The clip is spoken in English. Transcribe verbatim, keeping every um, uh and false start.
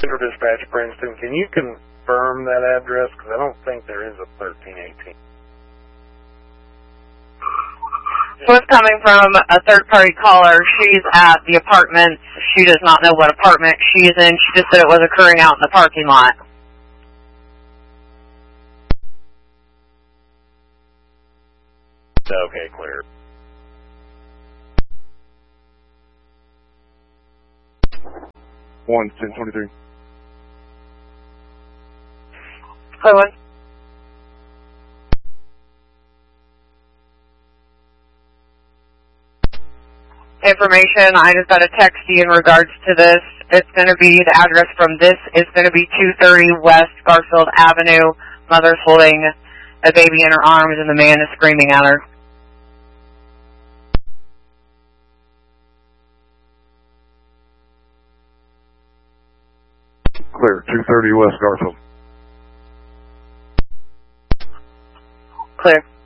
Central Dispatch, Princeton. Can you confirm that address? Because I don't think there is a thirteen eighteen. So it's coming from a third-party caller. She's at the apartment. She does not know what apartment she's in. She just said it was occurring out in the parking lot. Okay, clear. One ten twenty three. Clear one. Information, I just got a text you in regards to this. It's going to be, the address from this is going to be two thirty West Garfield Avenue. Mother's holding a baby in her arms and the man is screaming at her. Clear, two thirty West Garfield. Clear.